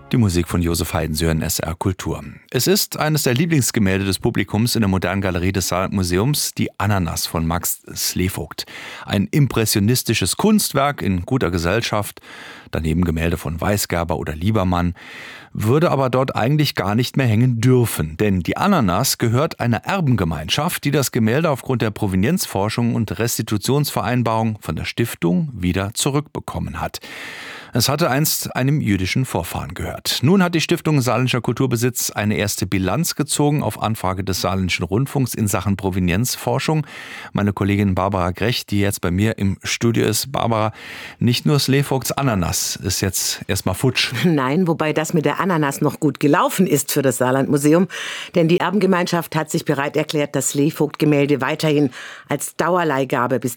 Die Musik von Josef Heidensyr in SR Kultur. Es ist eines der Lieblingsgemälde des Publikums in der Modernen Galerie des Saarlandmuseums, die Ananas von Max Slevogt. Ein impressionistisches Kunstwerk in guter Gesellschaft, daneben Gemälde von Weisgerber oder Liebermann, würde aber dort eigentlich gar nicht mehr hängen dürfen. Denn die Ananas gehört einer Erbengemeinschaft, die das Gemälde aufgrund der Provenienzforschung und Restitutionsvereinbarung von der Stiftung wieder zurückbekommen hat. Es hatte einst einem jüdischen Vorfahren gehört. Nun hat die Stiftung Saarländischer Kulturbesitz eine erste Bilanz gezogen auf Anfrage des Saarländischen Rundfunks in Sachen Provenienzforschung. Meine Kollegin Barbara Grech, die jetzt bei mir im Studio ist. Barbara, nicht nur Slevogts Ananas ist jetzt erstmal futsch. Nein, wobei das mit der Ananas noch gut gelaufen ist für das Saarlandmuseum. Denn die Erbengemeinschaft hat sich bereit erklärt, das Slevogt-Gemälde weiterhin als Dauerleihgabe bis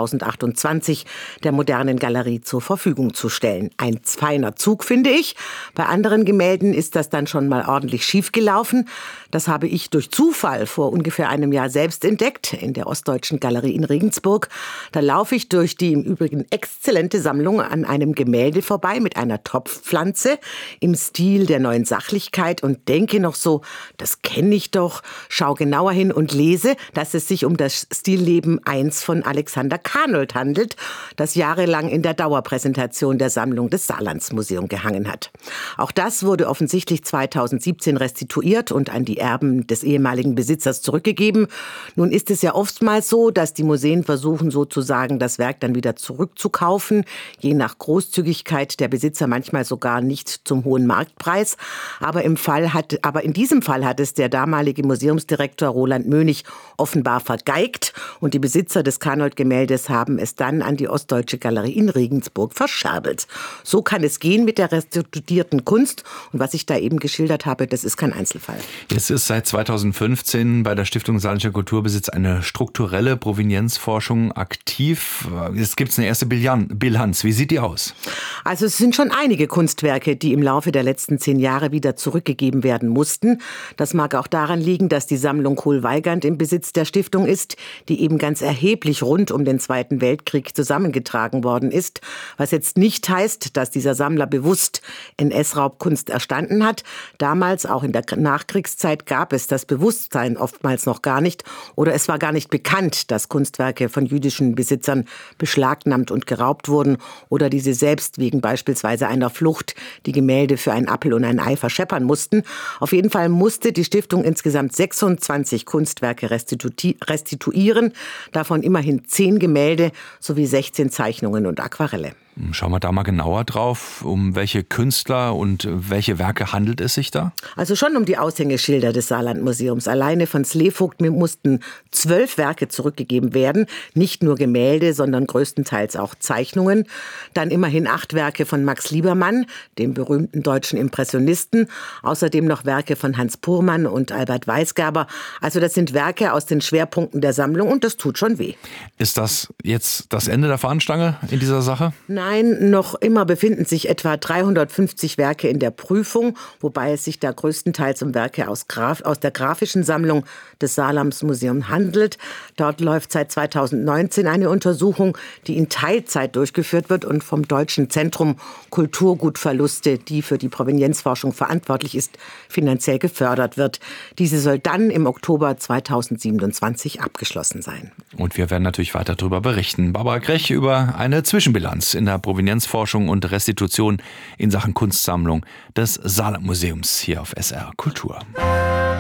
2028 der Modernen Galerie zur Verfügung zu stellen. Ein feiner Zug, finde ich. Bei anderen Gemälden ist das dann schon mal ordentlich schief gelaufen. Das habe ich durch Zufall vor ungefähr einem Jahr selbst entdeckt, in der Ostdeutschen Galerie in Regensburg. Da laufe ich durch die im Übrigen exzellente Sammlung an einem Gemälde vorbei mit einer Topfpflanze im Stil der Neuen Sachlichkeit und denke noch so, das kenne ich doch. Schau genauer hin und lese, dass es sich um das Stillleben 1 von Alexander Kanold handelt, das jahrelang in der Dauerpräsentation der Sammlung des Saarlandsmuseums gehangen hat. Auch das wurde offensichtlich 2017 restituiert und an die Erben des ehemaligen Besitzers zurückgegeben. Nun ist es ja oftmals so, dass die Museen versuchen sozusagen das Werk dann wieder zurückzukaufen, je nach Großzügigkeit der Besitzer manchmal sogar nicht zum hohen Marktpreis. Aber in diesem Fall hat es der damalige Museumsdirektor Roland Mönig offenbar vergeigt und die Besitzer des Kanold-Gemäldes haben es dann an die Ostdeutsche Galerie in Regensburg verscherbelt. So kann es gehen mit der restituierten Kunst. Und was ich da eben geschildert habe, das ist kein Einzelfall. Jetzt ist seit 2015 bei der Stiftung Saarländischer Kulturbesitz eine strukturelle Provenienzforschung aktiv. Jetzt gibt es eine erste Bilanz. Wie sieht die aus? Also es sind schon einige Kunstwerke, die im Laufe der letzten 10 Jahre wieder zurückgegeben werden mussten. Das mag auch daran liegen, dass die Sammlung Kohl-Weigand im Besitz der Stiftung ist, die eben ganz erheblich rund um den Zweiten Weltkrieg zusammengetragen worden ist. Was jetzt nicht heißt, dass dieser Sammler bewusst NS-Raubkunst erstanden hat. Damals, auch in der Nachkriegszeit, gab es das Bewusstsein oftmals noch gar nicht oder es war gar nicht bekannt, dass Kunstwerke von jüdischen Besitzern beschlagnahmt und geraubt wurden oder diese selbst wegen beispielsweise einer Flucht die Gemälde für einen Appel und ein Ei verscheppern mussten. Auf jeden Fall musste die Stiftung insgesamt 26 Kunstwerke restituieren, davon immerhin 10 Gemälde sowie 16 Zeichnungen und Aquarelle. Schauen wir da mal genauer drauf. Um welche Künstler und welche Werke handelt es sich da? Also schon um die Aushängeschilder des Saarlandmuseums. Alleine von Slevogt mussten 12 Werke zurückgegeben werden. Nicht nur Gemälde, sondern größtenteils auch Zeichnungen. Dann immerhin 8 Werke von Max Liebermann, dem berühmten deutschen Impressionisten. Außerdem noch Werke von Hans Purmann und Albert Weisgerber. Also das sind Werke aus den Schwerpunkten der Sammlung und das tut schon weh. Ist das jetzt das Ende der Fahnenstange in dieser Sache? Nein, noch immer befinden sich etwa 350 Werke in der Prüfung, wobei es sich da größtenteils um Werke aus der grafischen Sammlung des Saarlandsmuseums handelt. Dort läuft seit 2019 eine Untersuchung, die in Teilzeit durchgeführt wird und vom Deutschen Zentrum Kulturgutverluste, die für die Provenienzforschung verantwortlich ist, finanziell gefördert wird. Diese soll dann im Oktober 2027 abgeschlossen sein. Und wir werden natürlich weiter darüber berichten. Barbara Grech über eine Zwischenbilanz in der Provenienzforschung und Restitution in Sachen Kunstsammlung des Saarlandmuseums hier auf SR Kultur.